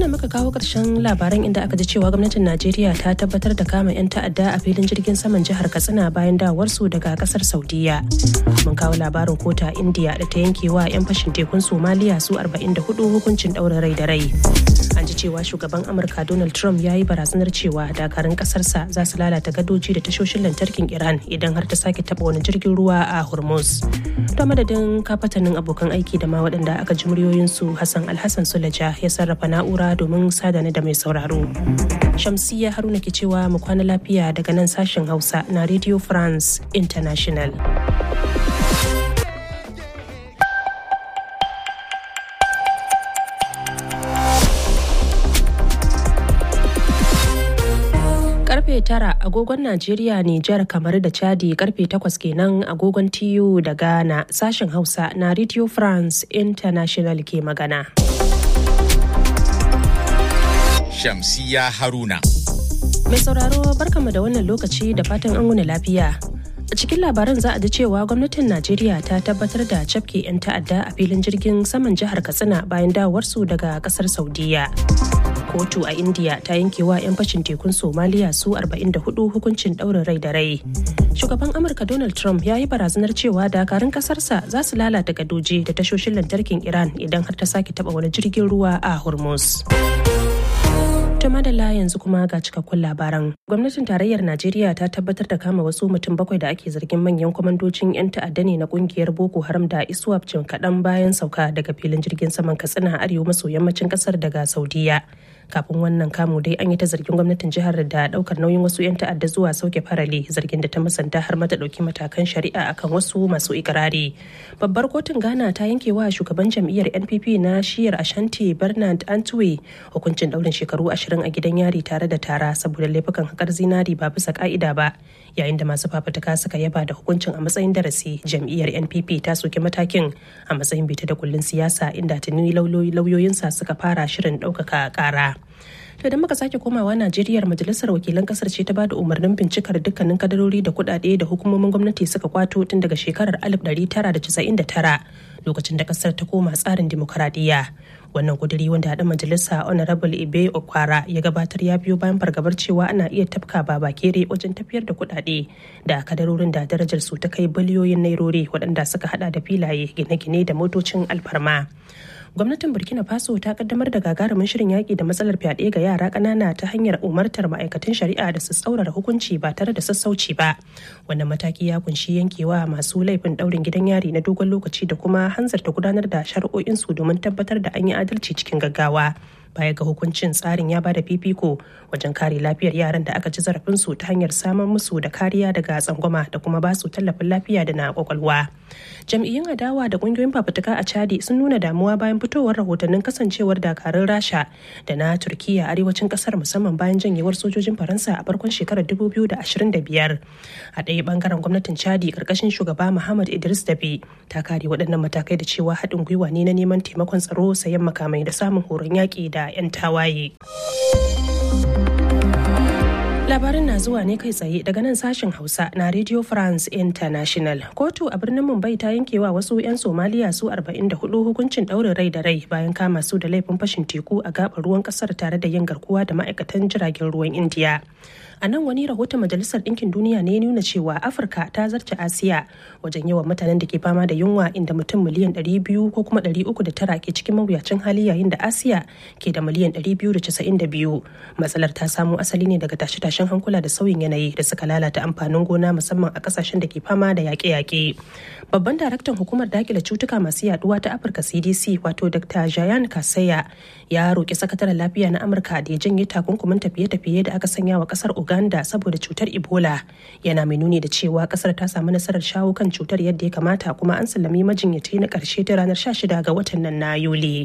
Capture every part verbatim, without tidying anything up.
muka kawo ƙarshen labaran inda aka ji cewa gwamnatin Najeriya ta tabbatar da kama 'yan ta'adda a filin jirgin saman jihar Katsina bayan dawowarsu daga ƙasar Saudiya. Mun kawo labarin kota India da ta yanke wa 'yan fashin tekun Somaliya su arba'in da hudu hukuncin ɗaurin rai da rai. An ji cewa shugaban Amurka Donald Trump ya yi barazanar cewa dakarun ƙasarsa za su lalata gadoji da tashoshin lantarkin Iran idan har ta sake taɓa wani jirgin ruwa a Hormuz. Ta madadin kafatanin abokan aiki da ma waɗanda aka ji muryoyinsu Hassan Alhassan Sulaja ya sarrafa na'ura domin sadani da mai sauraro. Shamsiyya Haruna ke cewa mu kwana lafiya daga nan sashen Hausa na Radio France International. Karfe tara agogon Najeriya, Nijar, kamar da Chadi, karfe takwas kenan agogon T U da Ghana. Sashen Hausa na Radio France International ke magana. Shamsiyya Haruna. Mai sauraro barkanmu da wannan lokaci da fatan an wuni lafiya. A cikin labaran za a ji cewa gwamnatin Najeriya ta tabbatar da cafke 'yan ta'adda a filin jirgin saman jihar Katsina bayan dawowarsu daga kasar Saudiya. Kotu a India ta yanke wa 'yan fashin tekun Somaliya su arba'in da hudu hukuncin ɗaurin rai da rai. Shugaban Amurka Donald Trump ya yi barazanar cewa dakarun kasarsa za su lalata gadoji da tashoshin lantarkin Iran idan har ta sake taɓa wani jirgin ruwa a Hormuz. To madalla yanzu kuma ga cikakkun labaran. Gwamnatin tarayyar Najeriya ta tabbatar da kama wasu mutum bakwai da ake zargin manyan kwamandocin 'yan ta'adda ne na kungiyar Boko Haram da ISWAP jim kaɗan bayan sauka daga filin jirgin saman Katsina arewa maso yammacin ƙasar daga Saudiya. Kafin wannan kamu dai an yi ta zargin gwamnatin jihar da daukar nauyin wasu 'yan ta'adda zuwa sauke farale, zargin da ta musanta har mata dauki matakan shari'a akan wasu masu ikirari. Babbar kotun Ghana ta yanke wa shugaban jam'iyyar N P P na shiyar Ashanti Bernard Antwi hukuncin daurin shekaru ashirin a gidan yari tare da tara saboda laifukan hakar zinari ba bisa ka'ida ba. Yayin da masu fafutuka suka yaba da hukuncin a matsayin darasi, jam'iyyar N P P ta soki matakin a matsayin bita da kullun siyasa, inda tuni lauyoyinsa suka fara shirin ɗaukaka ƙara. To da muka sake komawa Najeriya, majalisar wakilan kasar ce ta bada umarnin bincikar dukkanin kadarori da kudade da hukumomin gwamnati suka kwato tun daga shekarar alif ɗari tara da casa'in da tara lokacin da kasar ta koma tsarin dimokuraɗiyya. Wannan kuduri wanda haɗin majalisa Honorable Ibe Okwara ya gabatar ya biyo bayan fargabar cewa ana iya tafka babakere wajen tafiyar da kudade da kadarorin da darajar su ta kai biliyoyin nairori, waɗanda suka hada da filaye, gine-gine da motocin alfarma. Gwamnatin Burkina Faso ta kaddamar da gagarumin shirin yaƙi da matsalar fyaɗe ga yara ƙanana ta hanyar umartar ma'aikatan shari'a da su tsaurara hukunci ba tare da sassauci ba. Wannan mataki ya kunshi yankewa masu laifin ɗaurin gidan yari na dogon lokaci da kuma hanzarta gudanar da shari'o'insu domin tabbatar da an yi adalci cikin gaggawa. Baya ga hukuncin, tsarin ya bada fifiko wajen kare lafiyar yaran da aka ci zarafinsu ta hanyar samun musu da kariya daga tsangwama da kuma basu tallafin lafiya da na kwakwalwa. Jam'iyyun adawa da kungiyoyin fafutuka a Chadi sun nuna damuwa bayan fitowar rahotannin kasancewar dakarun Rasha da na Turkiya a arewacin kasar, musamman bayan janyewar sojojin Faransa a farkon shekarar dubu biyu da ashirin da biyar. A ɗaya bangaren, gwamnatin Chadi karkashin shugaba Muhammad Idris Dabi ta kare waɗannan matakai da cewa haɗin gwiwa ne na neman taimakon tsaro, sayan makamai da samun horon yaƙi da 'yan tawaye. Labarin na zuwa ne kai tsaye daga nan sashen Hausa na Radio France International. Kotu a birnin Mumbai ta yankewa wasu 'yan Somaliya su arba'in da hudu hukuncin ɗaurin rai da rai bayan kama su da laifin fashin teku a gaɓar ruwan ƙasar tare da yin garkuwa da ma'aikatan jiragen ruwan Indiya. A nan wani rahoton Majalisar Ɗinkin Duniya ne ya nuna cewa Afirka ta zarce Asiya wajen yawan mutanen da ke fama da yunwa, inda mutum miliyan ɗari biyu ko kuma ɗari uku da tara ke cikin mawuyacin hali, yayin da Asiya ke da miliyan ɗari biyu da casa'in da biyu. Matsalar ta samo asali ne daga tashe-tashen hankula da sauyin yanayi da suka lalata amfanin gona, musamman a kasashen da ke fama da yaƙe-yaƙe. Babban daraktan hukumar dakile cutuka masu yaduwa ta Afirka C D C, wato Doctor Jayan Kaseya, ya roƙi sakataren lafiya na Amurka da ya janye takunkumin tafiye-tafiye da aka sanya wa ƙasar Uganda saboda cutar Ebola. Yana mai nuni da cewa ƙasar ta samu nasarar shawo kan cutar yadda ya kamata, kuma an sallami majinyaci na ƙarshe ta ranar sha shida ga watan nan na Yuli.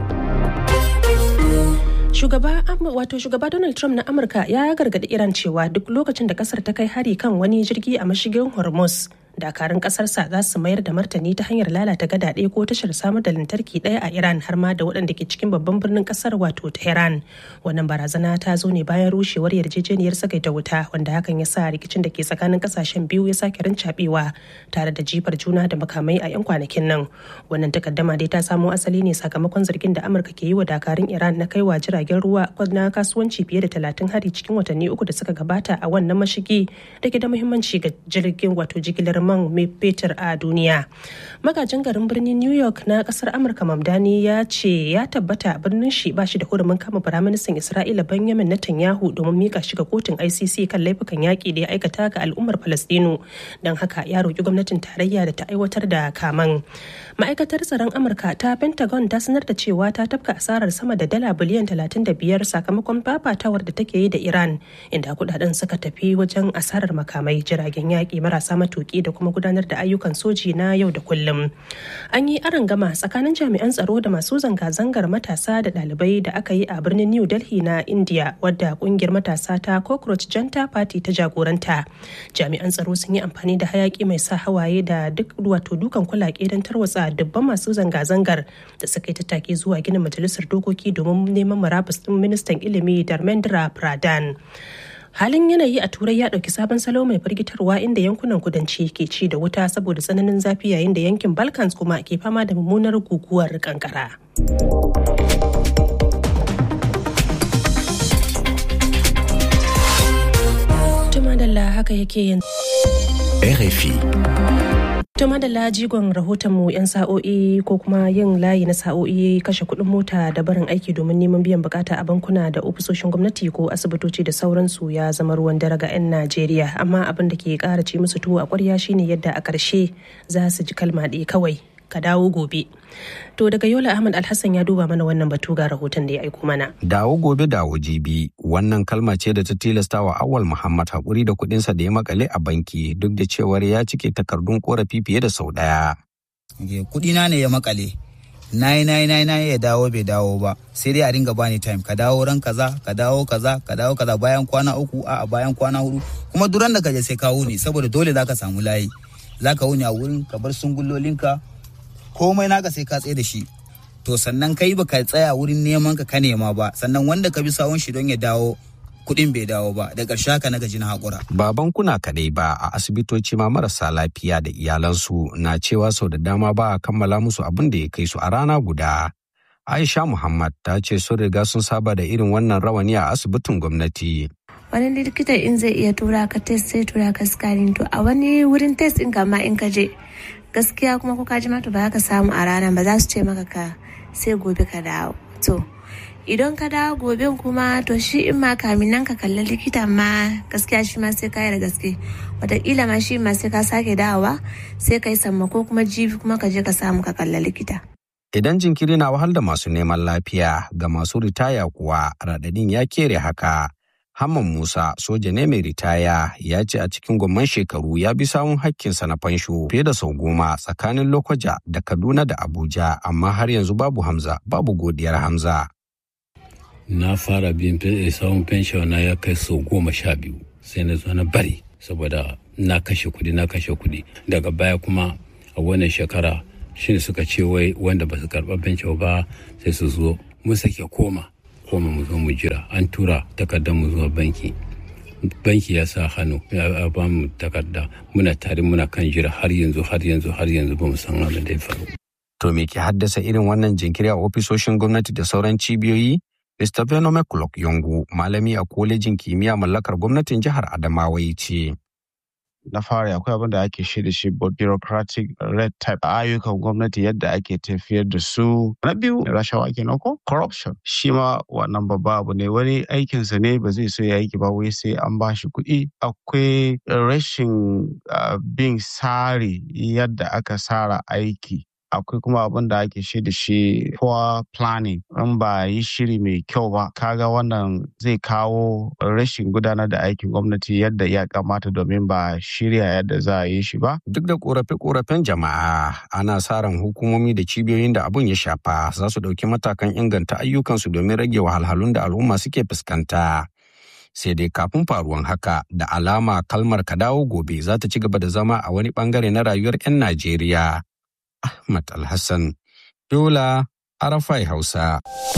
Shugaba wato shugaba Donald Trump na Amurka ya gargaɗi Iran cewa duk lokacin da kasar ta kai hari kan wani jirgi a mashigin Hormuz dakarun ƙasarsa za su mayar da martani ta hanyar lalata gadaɗe ko tashar samar da lantarki ɗaya a Iran har ma da waɗanda ke cikin babban birnin ƙasar wato Tehran. Wannan barazana ta zo ne bayan rushewar yarjejeniyar sagaita wuta wanda hakan ya sa rikicin da ke tsakanin ƙasashen biyu ya sake rincaɓewa tare da jifar juna da makamai a 'yan kwanakin nan. Wannan takaddama dai ta samo asali ne sakamakon zargin da Amurka ke yi wa dakarun Iran na kaiwa jiragen ruwa na kasuwanci fiye da talatin hari cikin watanni uku da suka gabata a wannan mashigi da ke da muhimmanci ga jirgin wato jigilar man fetur a duniya. Magajin garin birnin New York na kasar Amurka Mamdani ya ce ya tabbata birnin shi ba shi da hurumin kama firaministan Isra'ila Benjamin Netanyahu domin mika shi ga kotun I C C kan laifukan yaƙi da ya aikata ga al'ummar Falastinu. Don haka ya roƙi gwamnatin tarayya da ta aiwatar da kaman. Ma'aikatar tsaron Amurka ta Pentagon ta sanar da cewa ta tafka asarar sama da dala biliyan talatin da biyar sakamakon fafatawar da take yi da Iran, inda kudaden suka tafi wajen asarar makamai, jiragen yaƙi marasa matuƙi da kuma gudanar da ayyukan soji na yau da kullum. An yi arangama tsakanin jami'an tsaro da masu zanga-zangar matasa da ɗalibai da aka yi a birnin New Delhi na India, wadda kungiyar matasa ta Cockroach Janta Party ta jagoranta. Jami'an tsaro sun yi amfani da hayaki mai sa hawaye da duk wato dukan kulake don tarwatsa dubban masu zanga-zangar da suka yi tattaki zuwa ginin majalisar dokoki domin neman murabus ɗin ministan ilimi Dharmendra Pradhan. Halin yanayi a Turai ya ɗauki sabon salo mai firgitarwa inda yankunan kudanci ke ci da wuta saboda tsananin zafi yayin da yankin Balkans kuma ke fama da mummunar guguwar kankara. Tumadalla haka yake yanzu. R F I. To madalla jigon rahotonmu 'yan sa'o'i ko kuma yin layi na sa'o'i kashe kuɗin mota da barin aiki domin neman biyan bukata a bankuna da ofisoshin gwamnati ko asibitoci da sauransu ya zama ruwan dare ga 'yan Najeriya, amma abin da ke ƙara ci musu tuwo a ƙwarya shine yadda a ƙarshe za su ji kalma ɗaya kawai, ka dawo gobe. To daga Yola Ahmad Alhassan ya duba mana wannan batu ga rahoton da ya aiko mana. Dawo gobe dawo jibi, wannan kalma ce da ta tilasta wa Awal Muhammad hakuri da kuɗinsa da ya makale a banki duk da cewar ya cike takardun korafi fiye da sau ɗaya. Kuɗina ne ya makale. Nayi nayi nayi nayi ya dawo bai dawo ba, sai dai a dinga bani time, ka dawo ran kaza ka dawo kaza ka dawo kaza bayan kwana uku a bayan kwana hudu, kuma duran da kaje sai ka wuni saboda dole zaka samu layi, zaka wuni a wurin ka bar sungullolinka komai naka sai ka tsaye da shi. To sannan kai baka tsaya wurin neman ka ka nema ba, sannan wanda ka bi sawun shi don ya dawo kuɗin bai dawo ba, da ƙarshe haka na gaji na haƙura. Ba bankuna kaɗai ba, a asibitoci ma marasa lafiya da iyalansu na cewa sau da dama ba a kammala musu abin da ya kai su a rana guda. Aisha Muhammad ta ce sun riga sun saba da irin wannan rawani a asibitin gwamnati. Wani likita in zai iya tura ka test sai tura ka scanning, to a wani wurin test in kama in ka je gaskiya kuma ko ka ji mata ba ka samu a ranar ba, za su ce maka ka sai gobe ka dawo. To idan ka dawo gobe kuma to shi in ma kamin nan ka kalli likita ma gaskiya shi ma sai ka yi da gaske, wataƙila ma shi ma sai ka sake dawowa sai ka yi sammako kuma jibi kuma ka je ka samu ka kalli likita. Idan jinkiri na wahal da masu neman lafiya, ga masu ritaya kuwa raɗaɗin ya kere haka. Hamman Musa, soja ne mai ritaya, ya ce a cikin gwamman shekaru ya bi sawun hakkinsa na fansho fiye da sau goma tsakanin Lokoja da Kaduna da Abuja, amma har yanzu babu Hamza, babu godiyar Hamza. Na fara biyan sawun fensho na ya kai sau goma sha biyu, sai na zo na bari saboda na kashe kuɗi na kashe kuɗi. Daga baya kuma a wannan shekara shi suka ce wai wanda ba su karɓa fensho ba sai su zo mu sake koma. koma mu zo mu jira, an tura takardar mu zuwa banki, banki ya sa hannu ya ba mu takarda, muna tare muna kan jira har yanzu har yanzu har yanzu ba mu san abin da ya faru. To me ke haddasa irin wannan jinkiri a ofisoshin gwamnati da sauran cibiyoyi? Mister Benome Kulok Yongu, malami a kolejin kimiyya mallakar gwamnatin jihar Adamawa, ya ce. Na fara akwai abin da ake shi da shi bureaucratic red tape a ayyukan gwamnati yadda ake tafiyar da su. Na biyu rashawa kenan ko corruption, shi ma wannan babba abu ne, wani aikinsa ne ba zai so ya aiki ba wai sai an ba shi kuɗi. Akwai rashin uh, bin tsari yadda aka tsara aiki. Akwai kuma abin da ake shi da shi poor planning, in ba yi shiri mai kyau ba, kaga wannan zai kawo rashin gudanar da aikin gwamnati yadda ya kamata domin ba shirya yadda za a yi shi ba. Duk da korafe-korafen jama'a, ana sa ran hukumomi da cibiyoyin da abun ya shafa za su ɗauki matakan inganta ayyukansu domin rage wahalhalun da al'umma suke fuskanta. Sai dai kafin faruwan haka da alama kalmar ka dawo gobe za ta ci gaba da zama a wani bangare na rayuwar 'yan Najeriya. Ahmad Alhassan, Yola, Arafai Hausa.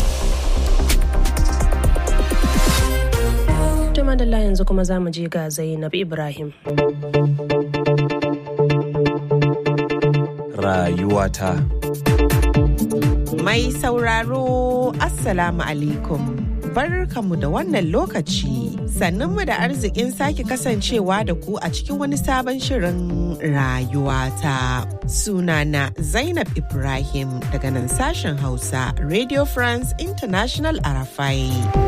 Tuma da yanzu kuma za mu je ga Zainab Ibrahim. Rayuwata. Mai sauraro, Assalamu alaikum. Barkanmu da wannan lokaci, sannunmu da arzikin sake kasancewa da ku a cikin wani sabon shirin rayuwata. Sunana Zainab Ibrahim daga nan sashen Hausa, Radio France International Arafai.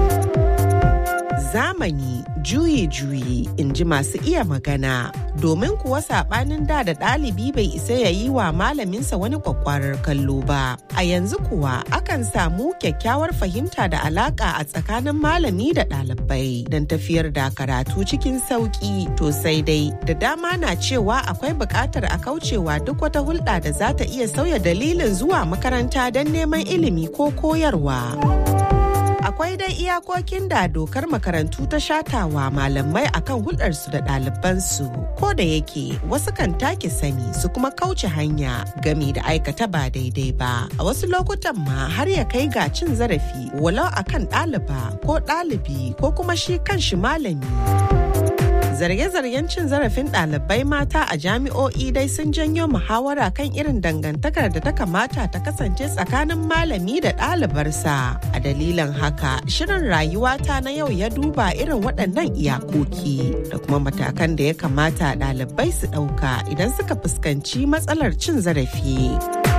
Zamani juyi-juyi in ji masu iya magana, domin kuwa saɓanin da da ɗalibi bai isa ya yi wa malaminsa wani kwakwarar kallo ba. A yanzu kuwa akan samu kyakkyawar fahimta da alaƙa a tsakanin malami da ɗalibai don tafiyar da karatu cikin sauƙi. To sai dai da dama na cewa akwai buƙatar a kaucewa duk wata hulɗa da za ta iya sauya dalilin zuwa makaranta don neman ilimi ko koyarwa. Akwai dai iyakokin da dokar makarantu ta shatawa malamai akan hulɗarsu da ɗalibansu, ko da yake wasu kan take sani su kuma kauce hanya gami da aikata ba daidai ba. A wasu lokutan ma har ya kai ga cin zarafi walau akan ɗaliba ko ɗalibi ko kuma shi kanshi malami. Zarge-zargen cin zarafin ɗalibai mata a jami'o'i dai sun janyo muhawara kan irin dangantakar da ta kamata ta kasance tsakanin malami da ɗalibarsa. A dalilin haka, shirin rayuwata na yau ya duba irin waɗannan iyakoki da kuma matakan da ya kamata ɗalibai su ɗauka idan suka fuskanci matsalar cin zarafi.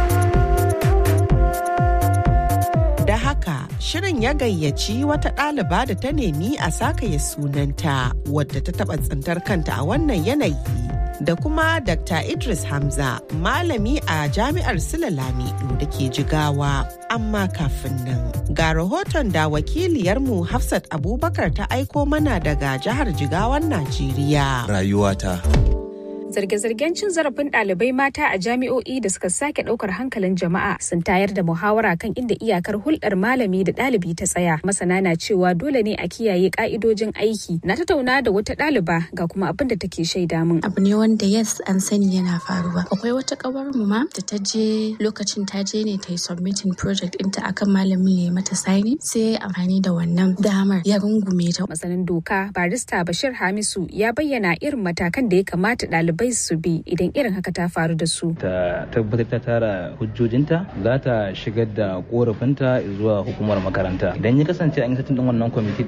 Da haka, shirin ya gayyaci wata ɗaliba da ta nemi a sakaya sunanta wadda ta taɓa tsintar kanta a wannan yanayi. Da kuma Dakta Idris Hamza, malami a Jami'ar Sule Lamido da ke Jigawa. Amma kafin nan, ga rahoton da wakiliyarmu Hafsat Abubakar ta aiko mana daga jihar Jigawan Najeriya. Rayuwata. Zarge-zargen cin zarafin ɗalibai mata a jami'o'i da suka sake ɗaukar hankalin jama'a sun tayar da muhawara kan inda iyakar hulɗar malami da ɗalibi ta tsaya. Masana na cewa dole ne a kiyaye ƙa'idojin aiki. Na tattauna da wata ɗaliba ga kuma abin da take shaida min. Abu ne wanda yes an sani yana faruwa. Akwai wata ƙawar mu ma da ta je lokacin ta je ne ta yi submitting project ɗinta akan malamin ya mata signing, sai amfani da wannan damar ya rungume ta. Masanin doka barista Bashir Hamisu ya bayyana irin matakan da ya kamata ɗalibai su bi idan irin haka ta faru da su. Ta tabbatar ta tara hujjojinta, za ta shigar da korafinta zuwa hukumar makaranta. Idan ya kasance an yi satin din wannan kwamiti